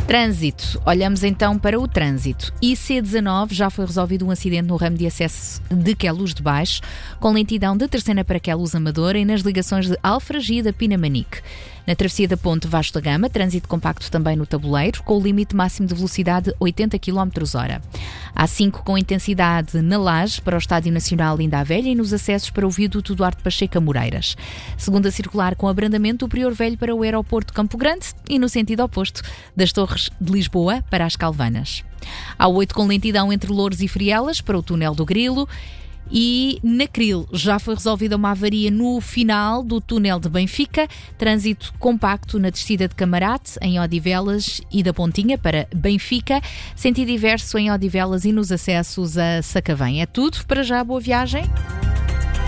Trânsito. Olhamos então para o trânsito. IC19 já foi resolvido um acidente no ramo de acesso de Queluz de Baixo, com lentidão de Terceira para Queluz Amadora e nas ligações de Alfragide a Pinamanique. Na travessia da Ponte Vasco da Gama, trânsito compacto também no tabuleiro, com o limite máximo de velocidade 80 km/h. A5 com intensidade na Laje para o Estádio Nacional Linda a Velha e nos acessos para o viaduto Duarte Pacheco a Moreiras. Segunda circular com abrandamento do Prior Velho para o aeroporto Campo Grande e no sentido oposto, das Torres de Lisboa para as Calvanas. A8 com lentidão entre Louros e Frielas para o túnel do Grilo. E na Cril já foi resolvida uma avaria no final do túnel de Benfica, trânsito compacto na descida de Camarate, em Odivelas e da Pontinha para Benfica, sentido inverso em Odivelas e nos acessos a Sacavém. É tudo, para já, boa viagem.